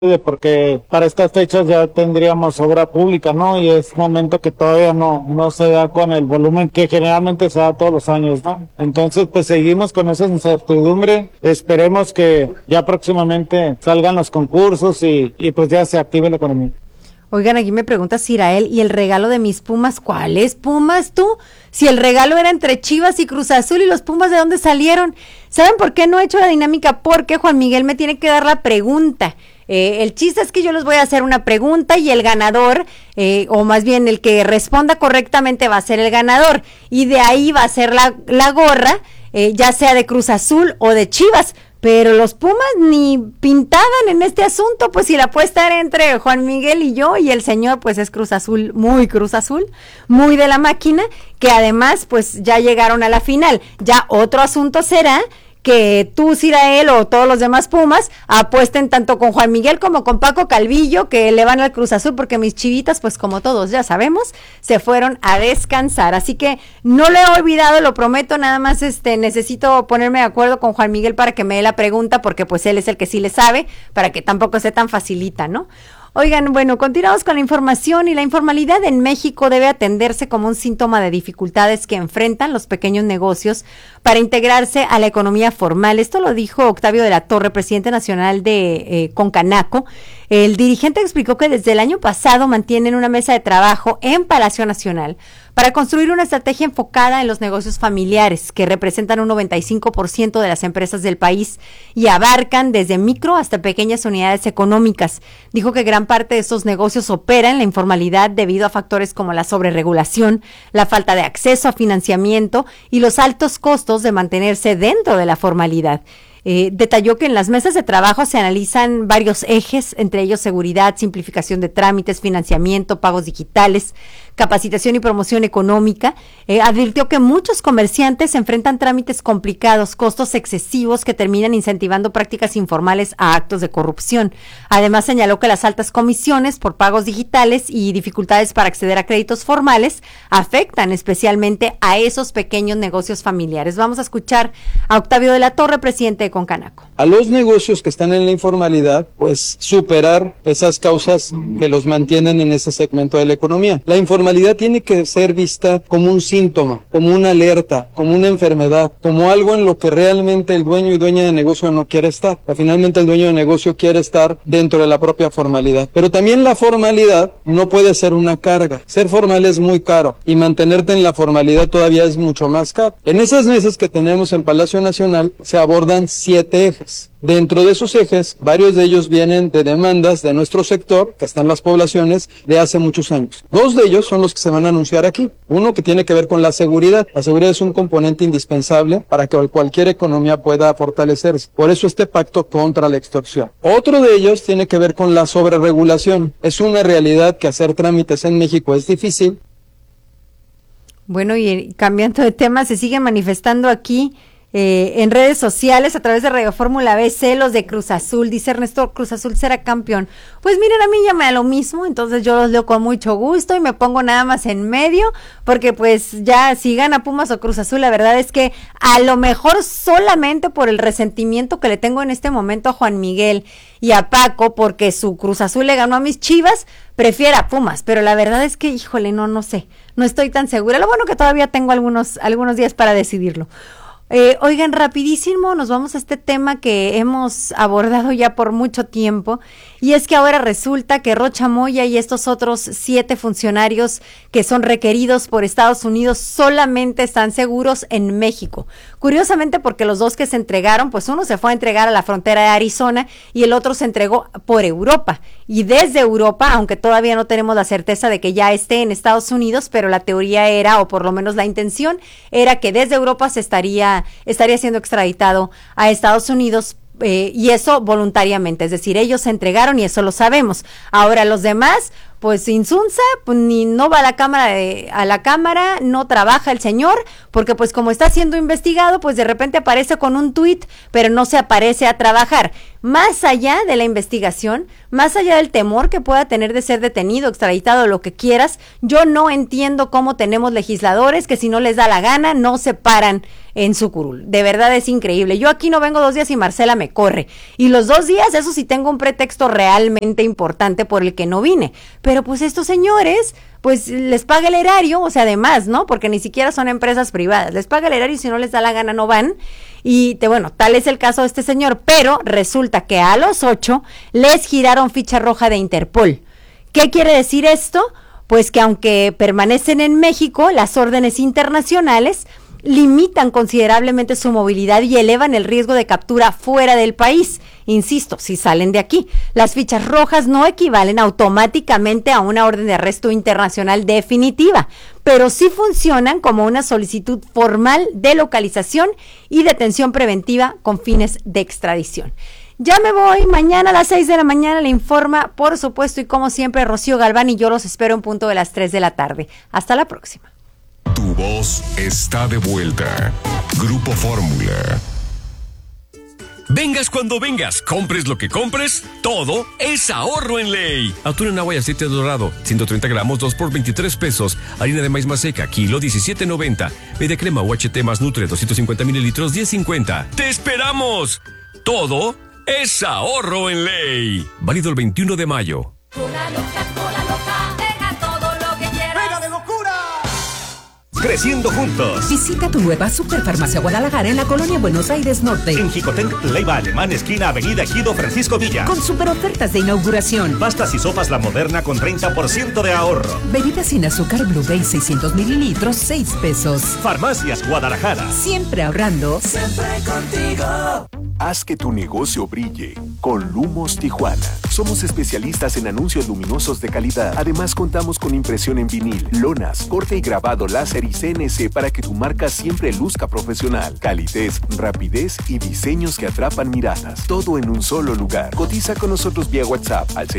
porque para estas fechas ya tendríamos obra pública, ¿no? Y es momento que todavía no se da con el volumen que generalmente se da todos los años, ¿no? Entonces, pues seguimos con esa incertidumbre. Esperemos que ya próximamente salgan los concursos y pues ya se active la economía. Oigan, aquí me pregunta Sirael, ¿y el regalo de mis Pumas? ¿Cuáles Pumas tú? Si el regalo era entre Chivas y Cruz Azul, ¿y los Pumas de dónde salieron? ¿Saben por qué no he hecho la dinámica? Porque Juan Miguel me tiene que dar la pregunta. El chiste es que yo les voy a hacer una pregunta y el ganador, o más bien el que responda correctamente va a ser el ganador. Y de ahí va a ser la gorra, ya sea de Cruz Azul o de Chivas. Pero los Pumas ni pintaban en este asunto, pues si la apuesta era entre Juan Miguel y yo, y el señor pues es Cruz Azul, muy de la máquina, que además pues ya llegaron a la final. Ya otro asunto será que tú, Sirael, o todos los demás Pumas apuesten tanto con Juan Miguel como con Paco Calvillo, que le van al Cruz Azul, porque mis chivitas, pues como todos ya sabemos, se fueron a descansar. Así que no lo he olvidado, lo prometo, nada más necesito ponerme de acuerdo con Juan Miguel para que me dé la pregunta, porque pues él es el que sí le sabe, para que tampoco sea tan facilita, ¿no? Oigan, bueno, continuamos con la información y la informalidad en México debe atenderse como un síntoma de dificultades que enfrentan los pequeños negocios para integrarse a la economía formal. Esto lo dijo Octavio de la Torre, presidente nacional de Concanaco. El dirigente explicó que desde el año pasado mantienen una mesa de trabajo en Palacio Nacional para construir una estrategia enfocada en los negocios familiares, que representan un 95% de las empresas del país y abarcan desde micro hasta pequeñas unidades económicas. Dijo que gran parte de estos negocios operan en la informalidad debido a factores como la sobreregulación, la falta de acceso a financiamiento y los altos costos de mantenerse dentro de la formalidad. Detalló que en las mesas de trabajo se analizan varios ejes, entre ellos seguridad, simplificación de trámites, financiamiento, pagos digitales, capacitación y promoción económica. Advirtió que muchos comerciantes enfrentan trámites complicados, costos excesivos que terminan incentivando prácticas informales a actos de corrupción. Además, señaló que las altas comisiones por pagos digitales y dificultades para acceder a créditos formales afectan especialmente a esos pequeños negocios familiares. Vamos a escuchar a Octavio de la Torre, presidente de Concanaco. A los negocios que están en la informalidad, pues superar esas causas que los mantienen en ese segmento de la economía. La informalidad tiene que ser vista como un síntoma, como una alerta, como una enfermedad, como algo en lo que realmente el dueño y dueña de negocio no quiere estar. Finalmente el dueño de negocio quiere estar dentro de la propia formalidad. Pero también la formalidad no puede ser una carga. Ser formal es muy caro y mantenerte en la formalidad todavía es mucho más caro. En esas mesas que tenemos en Palacio Nacional se abordan 7 ejes. Dentro de esos ejes, varios de ellos vienen de demandas de nuestro sector, que están las poblaciones, de hace muchos años. 2 de ellos son los que se van a anunciar aquí. Uno que tiene que ver con la seguridad. La seguridad es un componente indispensable para que cualquier economía pueda fortalecerse. Por eso este pacto contra la extorsión. Otro de ellos tiene que ver con la sobreregulación. Es una realidad que hacer trámites en México es difícil. Bueno, y cambiando de tema, se sigue manifestando aquí en redes sociales a través de Radio Fórmula B, celos de Cruz Azul. Dice Ernesto, Cruz Azul será campeón. Pues miren, a mí ya me da lo mismo, entonces yo los leo con mucho gusto y me pongo nada más en medio, porque pues ya si gana Pumas o Cruz Azul, la verdad es que a lo mejor solamente por el resentimiento que le tengo en este momento a Juan Miguel y a Paco, porque su Cruz Azul le ganó a mis Chivas, prefiero a Pumas, pero la verdad es que, híjole, no sé, no estoy tan segura. Lo bueno que todavía tengo algunos días para decidirlo. Oigan, rapidísimo, nos vamos a este tema que hemos abordado ya por mucho tiempo, y es que ahora resulta que Rocha Moya y estos otros 7 funcionarios que son requeridos por Estados Unidos solamente están seguros en México. Curiosamente, porque los 2 que se entregaron, pues uno se fue a entregar a la frontera de Arizona y el otro se entregó por Europa. Y desde Europa, aunque todavía no tenemos la certeza de que ya esté en Estados Unidos, pero la teoría era, o por lo menos la intención, era que desde Europa se estaría siendo extraditado a Estados Unidos, y eso voluntariamente, es decir, ellos se entregaron y eso lo sabemos. Ahora los demás, pues insunza, pues ni no va a la cámara, no trabaja el señor, porque pues como está siendo investigado, pues de repente aparece con un tuit, pero no se aparece a trabajar. Más allá de la investigación, más allá del temor que pueda tener de ser detenido, extraditado, lo que quieras, yo no entiendo cómo tenemos legisladores que si no les da la gana, no se paran en su curul. De verdad es increíble. Yo aquí no vengo 2 días y Marcela me corre. Y los 2 días, eso sí tengo un pretexto realmente importante por el que no vine. Pero pues estos señores, pues les paga el erario, o sea, además, ¿no? Porque ni siquiera son empresas privadas. Les paga el erario y si no les da la gana no van. Y bueno, tal es el caso de este señor, pero resulta que a los 8 les giraron ficha roja de Interpol. ¿Qué quiere decir esto? Pues que aunque permanecen en México, las órdenes internacionales limitan considerablemente su movilidad y elevan el riesgo de captura fuera del país. Insisto, si salen de aquí. Las fichas rojas no equivalen automáticamente a una orden de arresto internacional definitiva, pero sí funcionan como una solicitud formal de localización y detención preventiva con fines de extradición. Ya me voy, mañana a las 6 de la mañana le informa, por supuesto, y como siempre, Rocío Galván, y yo los espero en punto de las 3 de la tarde. Hasta la próxima. Tu voz está de vuelta. Grupo Fórmula. Vengas cuando vengas, compres lo que compres, todo es ahorro en Ley. Atún en agua y aceite dorado, 130 gramos, 2 por 23 pesos. Harina de maíz maseca, kilo 17.90. Media crema UHT más Nutre, 250 mililitros, 10.50. ¡Te esperamos! Todo es ahorro en Ley. Válido el 21 de mayo. Cola loca, deja todo lo que quieras. ¡Venga de locura! Creciendo juntos. Visita tu nueva Superfarmacia Guadalajara en la colonia Buenos Aires Norte. En Jicotenc, Leiva Alemán, esquina Avenida Ejido Francisco Villa. Con super ofertas de inauguración. Pastas y sopas La Moderna con 30% de ahorro. Bebidas sin azúcar Blue Bay 600 mililitros, 6 pesos. Farmacias Guadalajara. Siempre ahorrando. Siempre contigo. Haz que tu negocio brille con Lumos Tijuana. Somos especialistas en anuncios luminosos de calidad. Además, contamos con impresión en vinil, lonas, corte y grabado láser y CNC para que tu marca siempre luzca profesional. Calidez, rapidez y diseños que atrapan miradas. Todo en un solo lugar. Cotiza con nosotros vía WhatsApp al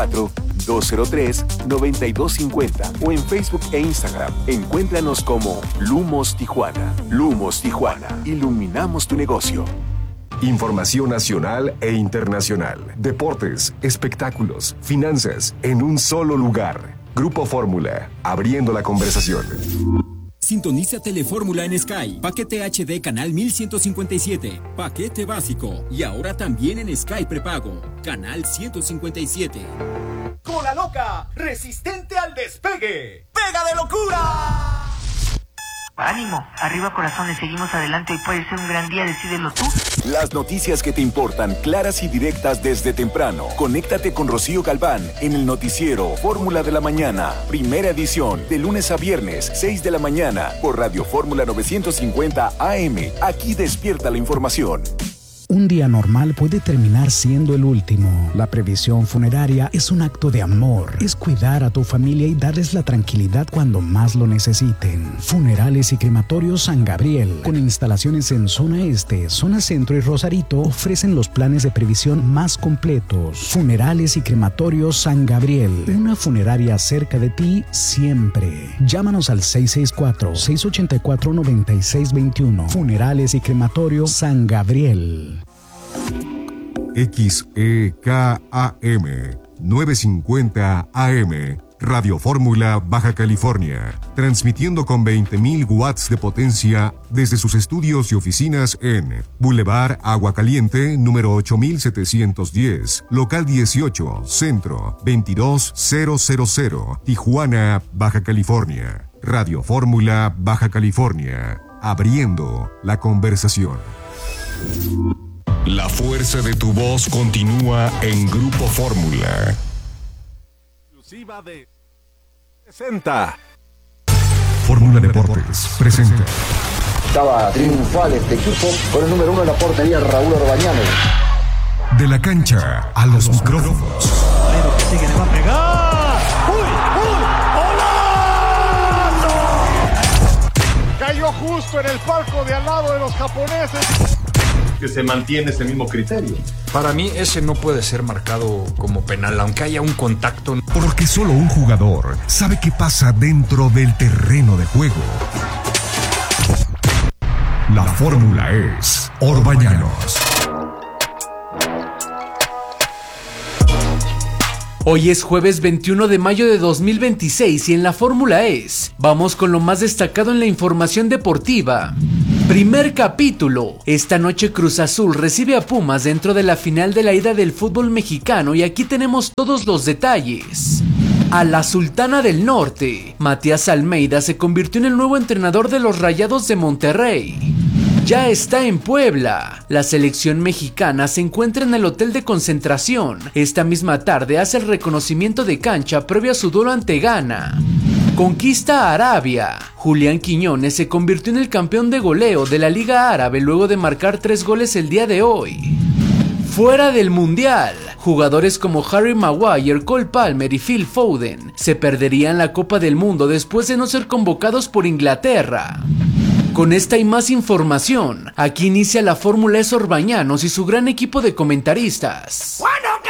664-203-9250 o en Facebook e Instagram. Encuéntranos como Lumos Tijuana. Lumos Tijuana. Iluminamos tu negocio. Información nacional e internacional. Deportes, espectáculos, finanzas, en un solo lugar. Grupo Fórmula, abriendo la conversación. Sintoniza Telefórmula en Sky. Paquete HD canal 1157. Paquete básico. Y ahora también en Sky prepago. Canal 157. Cola loca, resistente al despegue. ¡Pega de locura! Ánimo, arriba corazones, seguimos adelante, hoy puede ser un gran día, decídelo tú. Las noticias que te importan, claras y directas desde temprano. Conéctate con Rocío Galván en el noticiero Fórmula de la Mañana, primera edición, de lunes a viernes, 6 de la mañana, por Radio Fórmula 950 AM. Aquí despierta la información. Un día normal puede terminar siendo el último. La previsión funeraria es un acto de amor. Es cuidar a tu familia y darles la tranquilidad cuando más lo necesiten. Funerales y Crematorios San Gabriel, con instalaciones en Zona Este, Zona Centro y Rosarito, ofrecen los planes de previsión más completos. Funerales y Crematorios San Gabriel, una funeraria cerca de ti siempre. Llámanos al 664-684-9621. Funerales y Crematorios San Gabriel. XEKAM 950 AM, Radio Fórmula Baja California, transmitiendo con 20.000 watts de potencia desde sus estudios y oficinas en Boulevard Agua Caliente, número 8710, local 18, centro 22000, Tijuana, Baja California. Radio Fórmula Baja California, abriendo la conversación. La fuerza de tu voz continúa en Grupo Fórmula. Exclusiva de 60. Fórmula Deportes presenta. Estaba triunfal este equipo con el número 1 en la portería, Raúl Orbañano. De la cancha a los micrófonos. Pero que sigue, le va a pegar. ¡Uy! ¡Golazo! Cayó justo en el palco de al lado de los japoneses. que se mantiene ese mismo criterio. Para mí ese no puede ser marcado como penal, aunque haya un contacto. Porque solo un jugador sabe qué pasa dentro del terreno de juego. La fórmula es Orbañanos. Hoy es jueves 21 de mayo de 2026 y en la Fórmula es. Vamos con lo más destacado en la información deportiva. Primer capítulo. Esta noche Cruz Azul recibe a Pumas dentro de la final de la ida del fútbol mexicano y aquí tenemos todos los detalles. A la Sultana del Norte. Matías Almeida se convirtió en el nuevo entrenador de los Rayados de Monterrey. Ya está en Puebla. La selección mexicana se encuentra en el hotel de concentración. Esta misma tarde hace el reconocimiento de cancha previo a su duelo ante Ghana. Conquista Arabia. Julián Quiñones se convirtió en el campeón de goleo de la Liga Árabe luego de marcar 3 goles el día de hoy. Fuera del Mundial. Jugadores como Harry Maguire, Cole Palmer y Phil Foden se perderían la Copa del Mundo después de no ser convocados por Inglaterra. Con esta y más información, aquí inicia la Fórmula Es Orbañanos y su gran equipo de comentaristas.